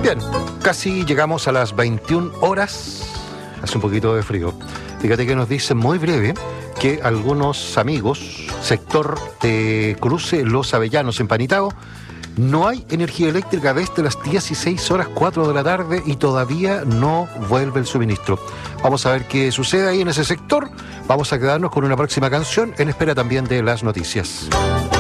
Bien, casi llegamos a las 21 horas. Hace un poquito de frío. Fíjate que nos dicen muy breve que algunos amigos, sector de Cruce Los Avellanos en Panitao, no hay energía eléctrica desde las 16:04 de la tarde y todavía no vuelve el suministro. Vamos a ver qué sucede ahí en ese sector. Vamos a quedarnos con una próxima canción en espera también de las noticias.